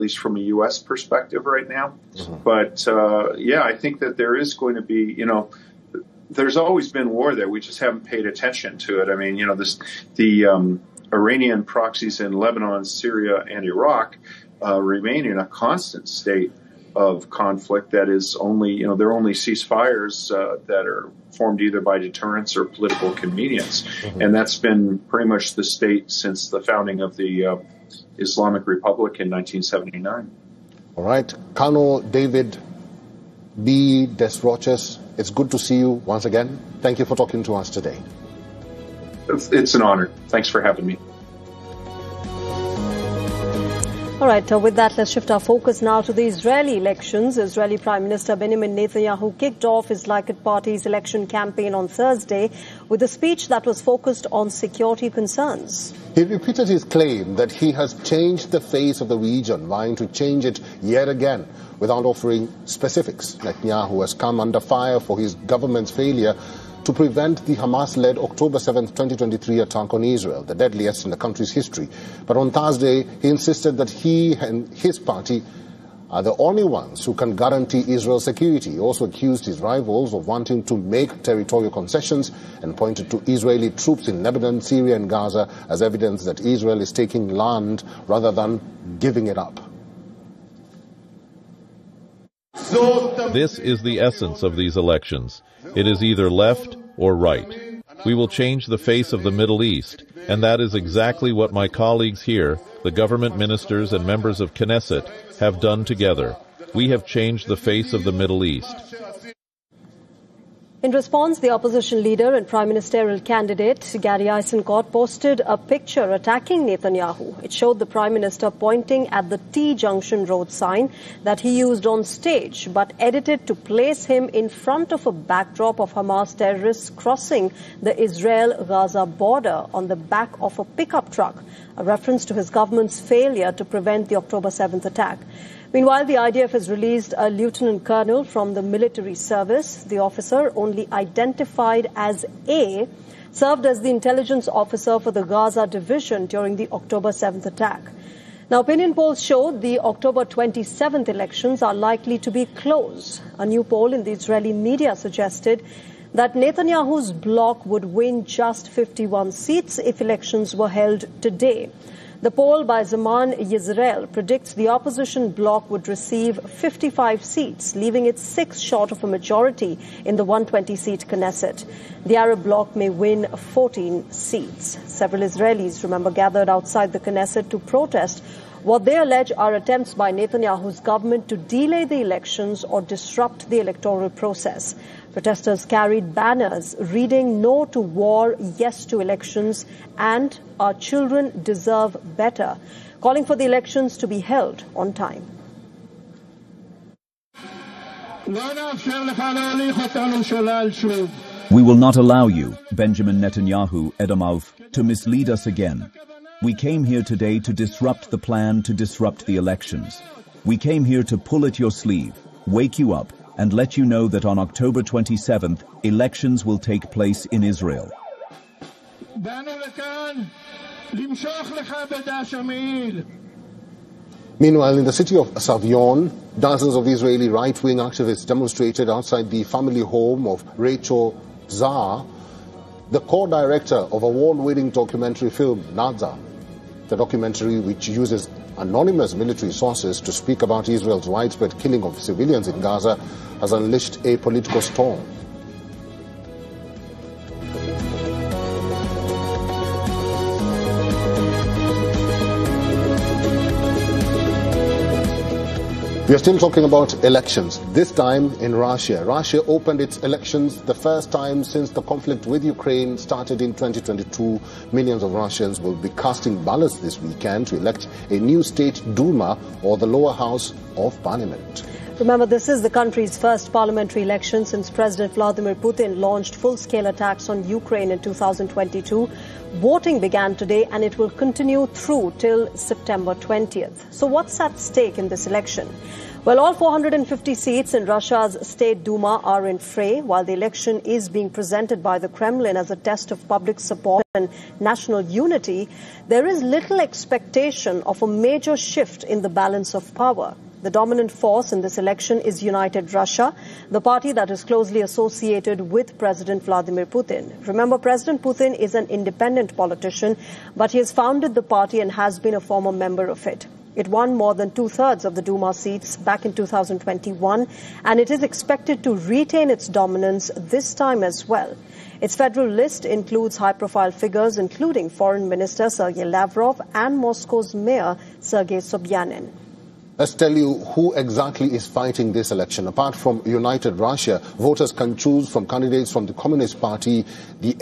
least from a U.S. perspective right now. But, yeah, I think that there is going to be, there's always been war there. We just haven't paid attention to it. I mean, the Iranian proxies in Lebanon, Syria, and Iraq remain in a constant state of conflict that is only, they're only ceasefires that are formed either by deterrence or political convenience. And that's been pretty much the state since the founding of the Islamic Republic in 1979. All right. Colonel David B. Desroches, it's good to see you once again. Thank you for talking to us today. It's an honor. Thanks for having me. All right, with that, let's shift our focus now to the Israeli elections. Israeli Prime Minister Benjamin Netanyahu kicked off his Likud party's election campaign on Thursday with a speech that was focused on security concerns. He repeated his claim that he has changed the face of the region, vying to change it yet again without offering specifics. Netanyahu has come under fire for his government's failure to prevent the Hamas-led October 7, 2023 attack on Israel, the deadliest in the country's history. But on Thursday, he insisted that he and his party are the only ones who can guarantee Israel's security. He also accused his rivals of wanting to make territorial concessions and pointed to Israeli troops in Lebanon, Syria and Gaza as evidence that Israel is taking land rather than giving it up. This is the essence of these elections. It is either left or right. We will change the face of the Middle East, and that is exactly what my colleagues here, the government ministers and members of Knesset, have done together. We have changed the face of the Middle East. In response, the opposition leader and prime ministerial candidate Gary Eisenkot posted a picture attacking Netanyahu. It showed the prime minister pointing at the T-junction road sign that he used on stage, but edited to place him in front of a backdrop of Hamas terrorists crossing the Israel-Gaza border on the back of a pickup truck, a reference to his government's failure to prevent the October 7th attack. Meanwhile, the IDF has released a lieutenant colonel from the military service. The officer, only identified as A, served as the intelligence officer for the Gaza division during the October 7th attack. Now, opinion polls show the October 27th elections are likely to be close. A new poll in the Israeli media suggested that Netanyahu's bloc would win just 51 seats if elections were held today. The poll by Zaman Yisrael predicts the opposition bloc would receive 55 seats, leaving it 6 short of a majority in the 120-seat Knesset. The Arab bloc may win 14 seats. Several Israelis, remember, gathered outside the Knesset to protest what they allege are attempts by Netanyahu's government to delay the elections or disrupt the electoral process. Protesters carried banners reading "No to war, yes to elections" and "Our children deserve better," calling for the elections to be held on time. We will not allow you, Benjamin Netanyahu, Edomav, to mislead us again. We came here today to disrupt the plan to disrupt the elections. We came here to pull at your sleeve, wake you up, and let you know that on October 27th, elections will take place in Israel. Meanwhile, in the city of Savion, dozens of Israeli right-wing activists demonstrated outside the family home of Rachel Zar, the co-director of award-winning documentary film Nazar. The documentary, which uses anonymous military sources to speak about Israel's widespread killing of civilians in Gaza, has unleashed a political storm. We are still talking about elections, this time in Russia. Russia opened its elections the first time since the conflict with Ukraine started in 2022. Millions of Russians will be casting ballots this weekend to elect a new state Duma, or the lower house of parliament. Remember, this is the country's first parliamentary election since President Vladimir Putin launched full-scale attacks on Ukraine in 2022. Voting began today and it will continue through till September 20th. So what's at stake in this election? Well, all 450 seats in Russia's State Duma are in fray, while the election is being presented by the Kremlin as a test of public support and national unity. There is little expectation of a major shift in the balance of power. The dominant force in this election is United Russia, the party that is closely associated with President Vladimir Putin. Remember, President Putin is an independent politician, but he has founded the party and has been a former member of it. It won more than two-thirds of the Duma seats back in 2021, and it is expected to retain its dominance this time as well. Its federal list includes high-profile figures, including Foreign Minister Sergei Lavrov and Moscow's Mayor Sergei Sobyanin. Let's tell you who exactly is fighting this election. Apart from United Russia, voters can choose from candidates from the Communist Party, the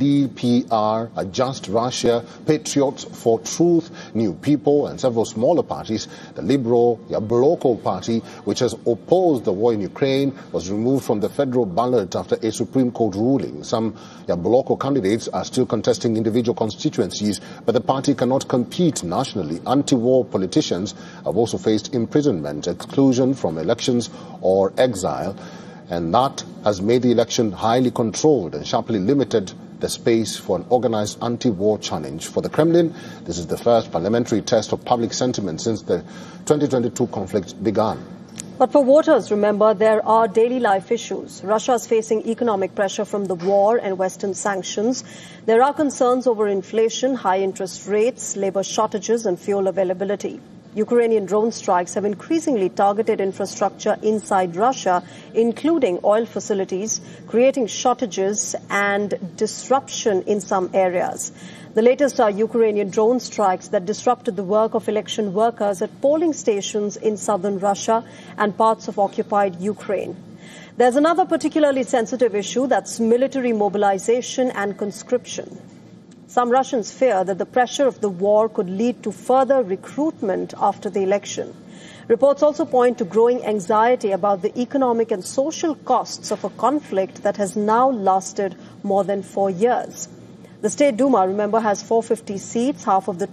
LDPR, Just Russia, Patriots for Truth, New People, and several smaller parties. The Liberal Yabloko Party, which has opposed the war in Ukraine, was removed from the federal ballot after a Supreme Court ruling. Some Yabloko candidates are still contesting individual constituencies, but the party cannot compete nationally. Anti-war politicians have also faced imprisonment, exclusion from elections, or exile, and that has made the election highly controlled and sharply limited the space for an organized anti-war challenge. For the Kremlin, this is the first parliamentary test of public sentiment since the 2022 conflict began. But for voters, remember, there are daily life issues. Russia is facing economic pressure from the war and Western sanctions. There are concerns over inflation, high interest rates, labor shortages, and fuel availability. Ukrainian drone strikes have increasingly targeted infrastructure inside Russia, including oil facilities, creating shortages and disruption in some areas. The latest are Ukrainian drone strikes that disrupted the work of election workers at polling stations in southern Russia and parts of occupied Ukraine. There's another particularly sensitive issue, that's military mobilization and conscription. Some Russians fear that the pressure of the war could lead to further recruitment after the election. Reports also point to growing anxiety about the economic and social costs of a conflict that has now lasted more than 4 years. The State Duma, remember, has 450 seats. Half of the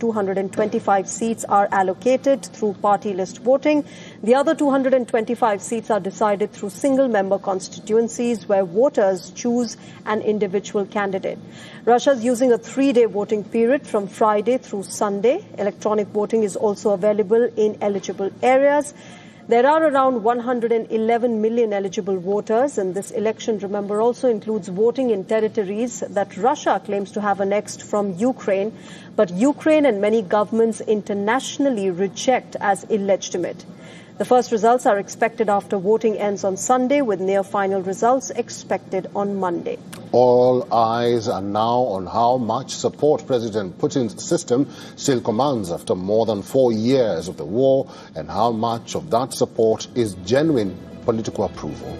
225 seats are allocated through party list voting. The other 225 seats are decided through single-member constituencies where voters choose an individual candidate. Russia is using a 3-day voting period from Friday through Sunday. Electronic voting is also available in eligible areas. There are around 111 million eligible voters, and this election, remember, also includes voting in territories that Russia claims to have annexed from Ukraine, but Ukraine and many governments internationally reject as illegitimate. The first results are expected after voting ends on Sunday, with near-final results expected on Monday. All eyes are now on how much support President Putin's system still commands after more than 4 years of the war, and how much of that support is genuine political approval.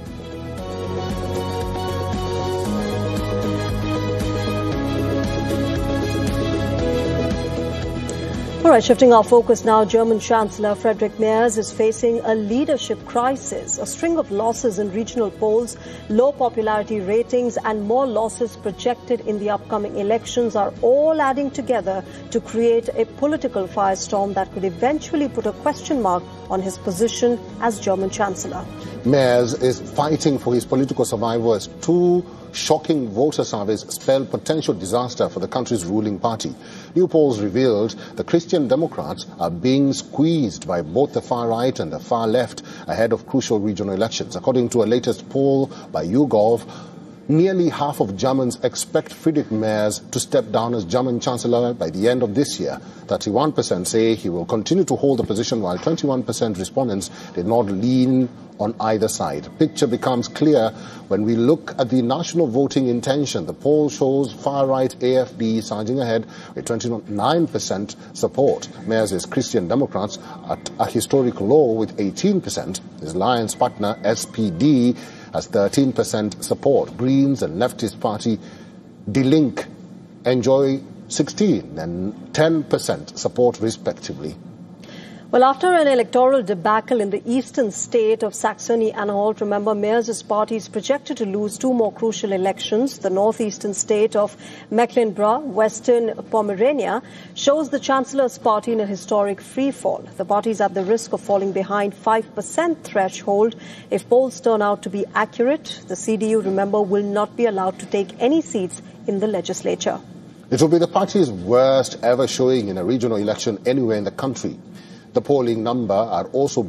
All right, shifting our focus now, German Chancellor Friedrich Merz is facing a leadership crisis. A string of losses in regional polls, low popularity ratings, and more losses projected in the upcoming elections are all adding together to create a political firestorm that could eventually put a question mark on his position as German Chancellor. Merz is fighting for his political survival as 2 shocking voter surveys spell potential disaster for the country's ruling party. New polls revealed the Christian Democrats are being squeezed by both the far right and the far left ahead of crucial regional elections. According to a latest poll by YouGov, nearly half of Germans expect Friedrich Merz to step down as German Chancellor by the end of this year. 31% say he will continue to hold the position, while 21% respondents did not lean on either side. Picture becomes clear when we look at the national voting intention. The poll shows far-right AfD surging ahead with 29% support. Merz's Christian Democrats at a historic low with 18%. His alliance partner SPD has 13% support. Greens and leftist party Die Linke enjoy 16% and 10% support respectively. Well, after an electoral debacle in the eastern state of Saxony-Anhalt, remember, Merz's party is projected to lose two more crucial elections. The northeastern state of Mecklenburg-Western Pomerania shows the Chancellor's party in a historic free-fall. The party is at the risk of falling behind 5% threshold if polls turn out to be accurate. The CDU, remember, will not be allowed to take any seats in the legislature. It will be the party's worst ever showing in a regional election anywhere in the country. The polling number are also